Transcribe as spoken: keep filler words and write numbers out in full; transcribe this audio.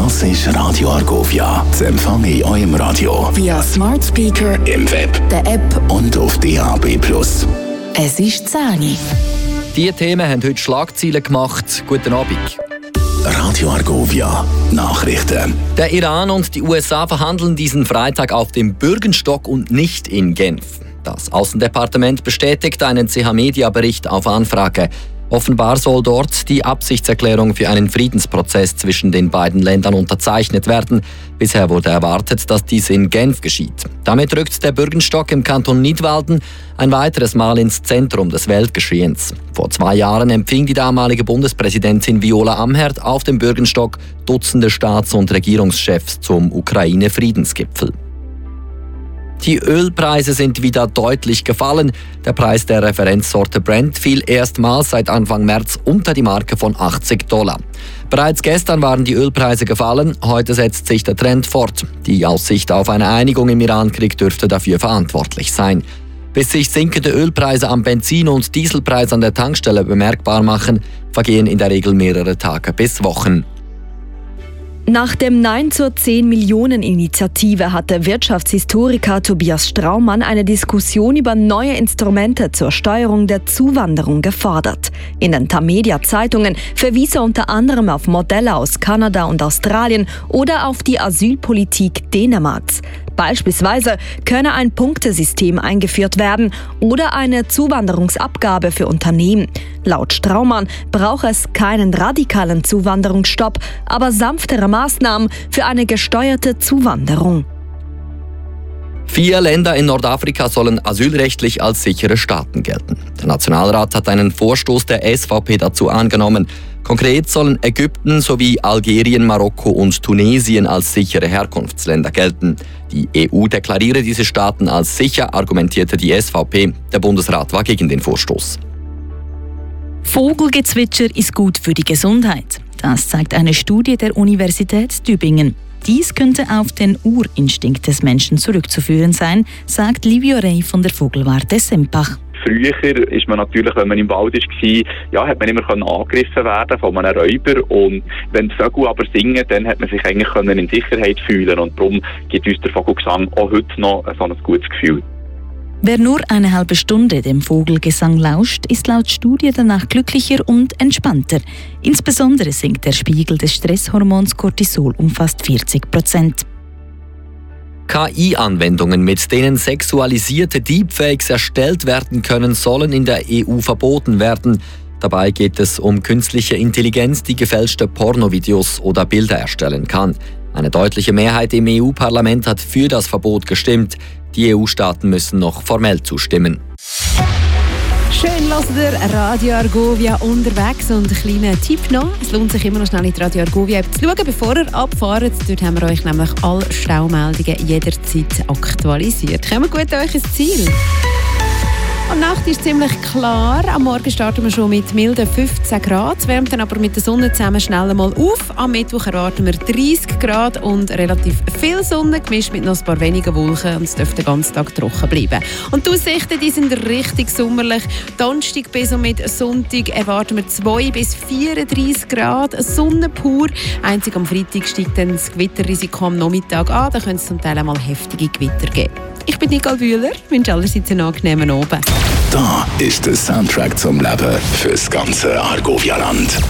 Das ist Radio Argovia. Das empfange ich eurem Radio via Smart Speaker, im Web, der App und auf D A B plus. Es ist zehn Uhr. Diese Themen haben heute Schlagzeilen gemacht. Guten Abend. Radio Argovia. Nachrichten. Der Iran und die U S A verhandeln diesen Freitag auf dem Bürgenstock und nicht in Genf. Das Außendepartement bestätigt einen C H-Media-Bericht auf Anfrage. Offenbar soll dort die Absichtserklärung für einen Friedensprozess zwischen den beiden Ländern unterzeichnet werden. Bisher wurde erwartet, dass dies in Genf geschieht. Damit rückt der Bürgenstock im Kanton Nidwalden ein weiteres Mal ins Zentrum des Weltgeschehens. Vor zwei Jahren empfing die damalige Bundespräsidentin Viola Amherd auf dem Bürgenstock Dutzende Staats- und Regierungschefs zum Ukraine-Friedensgipfel. Die Ölpreise sind wieder deutlich gefallen. Der Preis der Referenzsorte Brent fiel erstmals seit Anfang März unter die Marke von achtzig Dollar. Bereits gestern waren die Ölpreise gefallen, heute setzt sich der Trend fort. Die Aussicht auf eine Einigung im Irankrieg dürfte dafür verantwortlich sein. Bis sich sinkende Ölpreise am Benzin- und Dieselpreis an der Tankstelle bemerkbar machen, vergehen in der Regel mehrere Tage bis Wochen. Nach dem Nein zur zehn-Millionen-Initiative hat der Wirtschaftshistoriker Tobias Straumann eine Diskussion über neue Instrumente zur Steuerung der Zuwanderung gefordert. In den Tamedia-Zeitungen verwies er unter anderem auf Modelle aus Kanada und Australien oder auf die Asylpolitik Dänemarks. Beispielsweise könne ein Punktesystem eingeführt werden oder eine Zuwanderungsabgabe für Unternehmen. Laut Straumann brauche es keinen radikalen Zuwanderungsstopp, aber sanftere Maßnahmen für eine gesteuerte Zuwanderung. Vier Länder in Nordafrika sollen asylrechtlich als sichere Staaten gelten. Der Nationalrat hat einen Vorstoß der S V P dazu angenommen. Konkret sollen Ägypten sowie Algerien, Marokko und Tunesien als sichere Herkunftsländer gelten. Die E U deklariere diese Staaten als sicher, argumentierte die S V P. Der Bundesrat war gegen den Vorstoß. Vogelgezwitscher ist gut für die Gesundheit. Das zeigt eine Studie der Universität Tübingen. Dies könnte auf den Urinstinkt des Menschen zurückzuführen sein, sagt Livio Rey von der Vogelwarte Sempach. Früher ist man natürlich, wenn man im Wald war, ja, hat man immer angegriffen werden von einem Räuber. Und wenn die Vögel aber singen, dann hat man sich eigentlich in Sicherheit fühlen. Und darum gibt uns der Vogelgesang auch heute noch so ein gutes Gefühl. Wer nur eine halbe Stunde dem Vogelgesang lauscht, ist laut Studie danach glücklicher und entspannter. Insbesondere sinkt der Spiegel des Stresshormons Cortisol um fast vierzig Prozent. K I-Anwendungen, mit denen sexualisierte Deepfakes erstellt werden können, sollen in der E U verboten werden. Dabei geht es um künstliche Intelligenz, die gefälschte Pornovideos oder Bilder erstellen kann. Eine deutliche Mehrheit im E U-Parlament hat für das Verbot gestimmt. Die E U-Staaten müssen noch formell zustimmen. Schön hört ihr Radio Argovia unterwegs und ein kleiner Tipp noch. Es lohnt sich immer noch schnell in die Radio Argovia App zu schauen, bevor ihr abfahrt. Dort haben wir euch nämlich alle Staumeldungen jederzeit aktualisiert. Kommt gut euch ins Ziel. Und die Nacht ist ziemlich klar. Am Morgen starten wir schon mit milden fünfzehn Grad. Es wärmt dann aber mit der Sonne zusammen schnell einmal auf. Am Mittwoch erwarten wir dreißig Grad und relativ viel Sonne, gemischt mit noch ein paar wenigen Wolken. Und es dürfte den ganzen Tag trocken bleiben. Und die Aussichten, die sind richtig sommerlich. Donnerstag bis und mit Sonntag erwarten wir zwei bis vierunddreißig Grad. Sonne pur. Einzig am Freitag steigt dann das Gewitterrisiko am Nachmittag an. Da könnte es zum Teil einmal heftige Gewitter geben. Ich bin Nicole Bühler, wünsche allerseits einen angenehmen Abend. Da ist der Soundtrack zum Leben fürs ganze Argovia-Land.